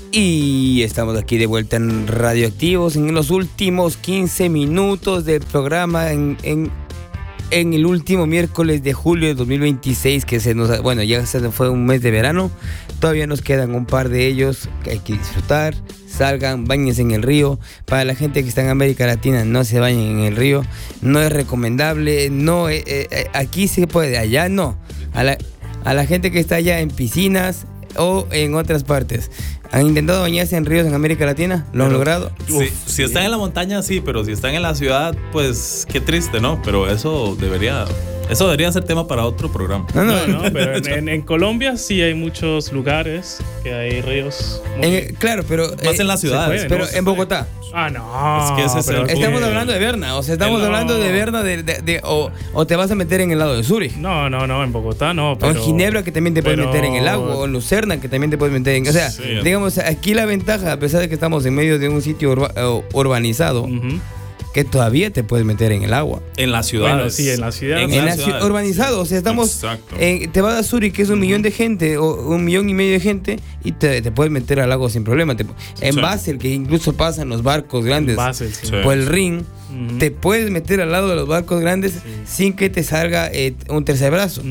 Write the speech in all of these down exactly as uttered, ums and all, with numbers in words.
Y estamos aquí de vuelta en Radioactivos en los últimos quince minutos del programa en, en, en el último miércoles de julio de dos mil veintiséis, que se nos, bueno, ya se fue un mes de verano. Todavía nos quedan un par de ellos que hay que disfrutar. Salgan, báñense en el río. Para la gente que está en América Latina, no se bañen en el río. No es recomendable. No, eh, eh, aquí se puede, allá no. A la, a la gente que está allá en piscinas o en otras partes. ¿Han intentado bañarse en ríos en América Latina? ¿Lo han logrado? Si, si están en la montaña, sí, pero si están en la ciudad, pues qué triste, ¿no? Pero eso debería... Eso debería ser tema para otro programa. No, no, no, pero en, en, en Colombia sí hay muchos lugares que hay ríos. En, claro, pero... Más eh, en las ciudades. Puede, pero ¿no? En Bogotá. Ah, no. Es que ese es el estamos hablando de Berna, o sea, estamos no. hablando de Berna de, de, de, o, o te vas a meter en el lado de Zúrich. No, no, no, en Bogotá no. Pero, o en Ginebra, que también te puedes pero, meter en el agua, o en Lucerna, que también te puedes meter en... O sea, sí, digamos, aquí la ventaja, a pesar de que estamos en medio de un sitio urba, urbanizado, uh-huh, que todavía te puedes meter en el agua. En las ciudades. Bueno, sí, en la ciudad. En, en la ciudad urbanizado, o sea, estamos... En, te vas a Zúrich, que es un uh-huh. millón de gente, o un millón y medio de gente, y te, te puedes meter al lago sin problema. Te, en sí. Basel, que incluso pasan los barcos grandes Basel, sí. por el Rin, uh-huh, te puedes meter al lado de los barcos grandes sí. sin que te salga eh, un tercer brazo.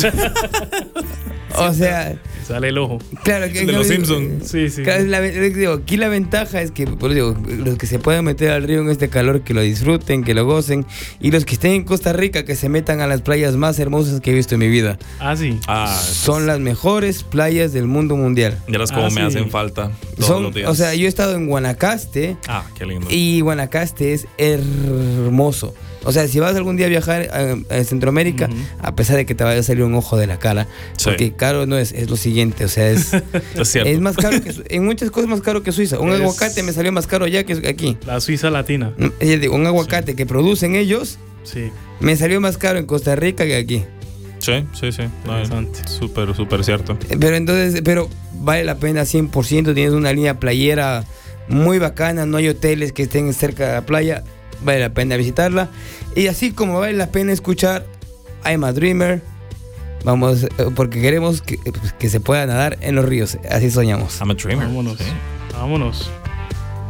O sea... Sale el ojo. Claro, que de los Simpsons. Sí, sí. Claro, la, digo, aquí la ventaja es que, por digo, los que se puedan meter al río en este calor, que lo disfruten, que lo gocen. Y los que estén en Costa Rica, que se metan a las playas más hermosas que he visto en mi vida. Ah, sí. Ah, son las mejores playas del mundo mundial. Ya las como ah, me sí. hacen falta todos son, los días. O sea, yo he estado en Guanacaste. Ah, qué lindo. Y Guanacaste es hermoso. O sea, si vas algún día a viajar a, a Centroamérica, uh-huh, a pesar de que te vaya a salir un ojo de la cara, sí, porque caro no es, es lo siguiente, o sea, es, es, es más caro que, en muchas cosas más caro que Suiza. Un es, aguacate me salió más caro allá que aquí. La Suiza latina. Un aguacate sí. que producen ellos, sí, me salió más caro en Costa Rica que aquí. Sí, sí, sí. Interesante. Súper, súper cierto. Pero entonces, pero vale la pena cien por ciento, tienes una línea playera muy bacana, no hay hoteles que estén cerca de la playa. Vale la pena visitarla. Y así como vale la pena escuchar I'm a Dreamer, vamos, porque queremos que, que se pueda nadar en los ríos. Así soñamos. I'm a Dreamer. Vámonos. Sí. Vámonos.